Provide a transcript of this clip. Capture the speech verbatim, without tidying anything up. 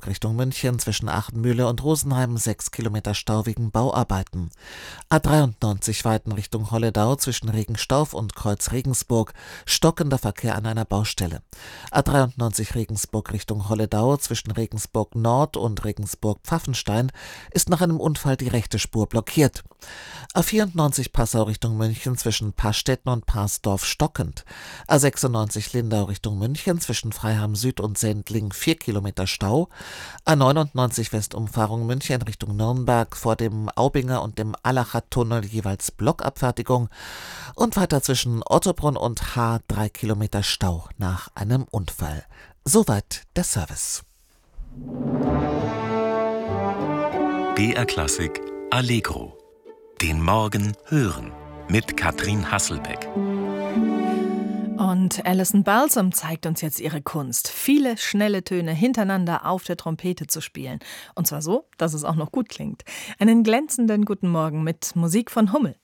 Regensburg Richtung München zwischen Achenmühle und Rosenheim sechs Kilometer Stau wegen Bauarbeiten. A dreiundneunzig Weiten Richtung Holledau zwischen Regenstauf und Kreuz Regensburg, stockender Verkehr an einer Baustelle. A dreiundneunzig Regensburg Richtung Holledau zwischen Regensburg Nord und Regensburg Pfaffenstein ist nach einem Unfall die rechte Spur blockiert. A vierundneunzig Passau Richtung München zwischen Pastetten und Parsdorf stockend. A sechsundneunzig Lindau Richtung München zwischen Freiham Süd und Sendling vier Kilometer Stau. A neunundneunzig Westumfahrung München Richtung Nürnberg vor dem Aubinger und dem Allacher Tunnel jeweils Blockabfertigung. Und weiter zwischen Ottobrunn und Haar drei Kilometer Stau nach einem Unfall. Soweit der Service. B R Klassik Allegro. Den Morgen hören mit Katrin Hasselbeck. Und Alison Balsam zeigt uns jetzt ihre Kunst, viele schnelle Töne hintereinander auf der Trompete zu spielen. Und zwar so, dass es auch noch gut klingt. Einen glänzenden guten Morgen mit Musik von Hummel.